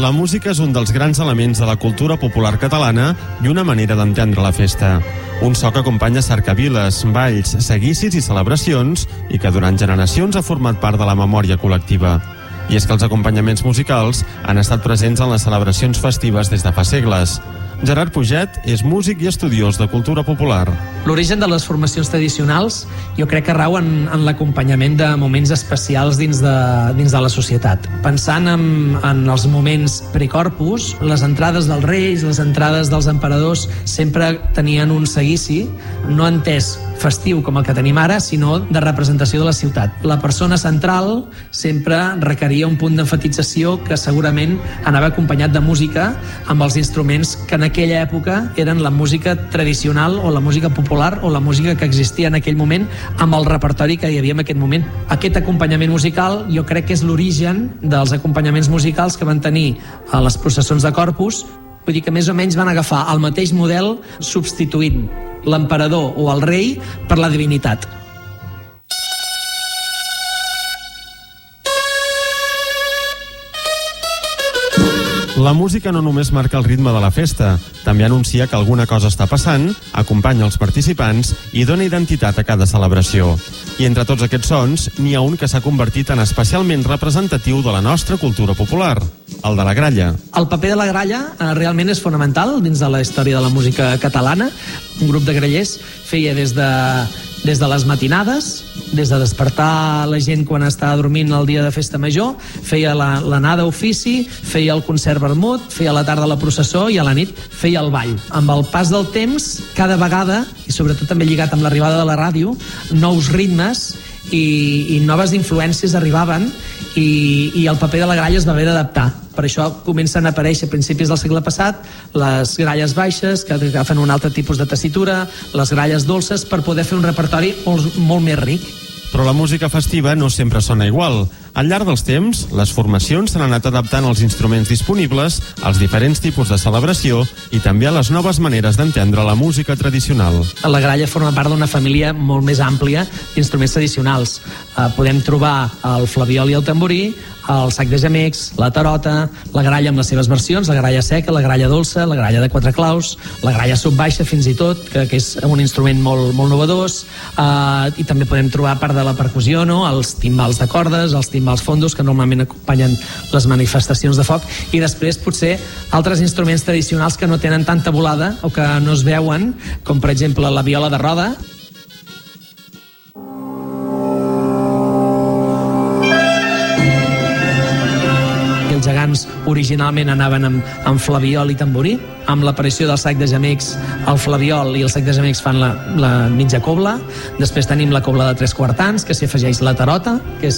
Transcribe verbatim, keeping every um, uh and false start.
La música és un dels grans elements de la cultura popular catalana i una manera d'entendre la festa. Un so que acompanya cercaviles, balls, seguicis i celebracions i que durant generacions ha format part de la memòria col·lectiva. I és que els acompanyaments musicals han estat presents en les celebracions festives des de fa segles. Gerard Puget és músic i estudiós de cultura popular. L'origen de les formacions tradicionals jo crec que rau en, en l'acompanyament de moments especials dins de, dins de la societat. Pensant en, en els moments precorpus, les entrades dels reis, les entrades dels emperadors sempre tenien un seguici, no entès festiu com el que tenim ara, sinó de representació de la ciutat. La persona central sempre requeria un punt d'enfatització que segurament anava acompanyat de música amb els instruments que en aquella època eren la música tradicional o la música popular o la música que existia en aquell moment amb el repertori que hi havia en aquest moment. Aquest acompanyament musical jo crec que és l'origen dels acompanyaments musicals que van tenir a les processons de Corpus. Vull dir que més o menys van agafar el mateix model substituint l'emperador o el rei per la divinitat. La música no només marca el ritme de la festa, també anuncia que alguna cosa està passant, acompanya els participants i dona identitat a cada celebració. I entre tots aquests sons, n'hi ha un que s'ha convertit en especialment representatiu de la nostra cultura popular, el de la gralla. El paper de la gralla eh, realment és fonamental dins de la història de la música catalana. Un grup de grallers feia des de, des de les matinades, des de despertar la gent quan estava dormint el dia de festa major, feia la, l'anada a ofici, feia el concert vermut, feia a la tarda la processó i a la nit feia el ball. Amb el pas del temps, cada vegada, i sobretot també lligat amb l'arribada de la ràdio, nous ritmes i, i noves influències arribaven i, i el paper de la gralla es va haver d'adaptar. Per això comencen a aparèixer a principis del segle passat les gralles baixes, que agafen un altre tipus de tessitura, les gralles dolces, per poder fer un repertori molt, molt més ric. Però la música festiva no sempre sona igual. Al llarg dels temps, les formacions s'han anat adaptant als instruments disponibles, als diferents tipus de celebració i també a les noves maneres d'entendre la música tradicional. La gralla forma part d'una família molt més àmplia d'instruments tradicionals. Eh, podem trobar el flabiol i el tamborí, el sac de gemecs, la tarota, la gralla amb les seves versions, la gralla seca, la gralla dolça, la gralla de quatre claus, la gralla subbaixa fins i tot, que, que és un instrument molt, molt novedós, eh, i també podem trobar part de la percussió, no? Els timbals de cordes, els timbals fondos, que normalment acompanyen les manifestacions de foc, i després potser altres instruments tradicionals que no tenen tanta volada o que no es veuen, com per exemple la viola de roda. Els gegants originalment anaven amb, amb flabiol i tamborí. Amb l'aparició del sac de gemecs, el flabiol i el sac de gemecs fan la, la mitja cobla. Després tenim la cobla de tres quartans, que s'hi afegeix la tarota, que és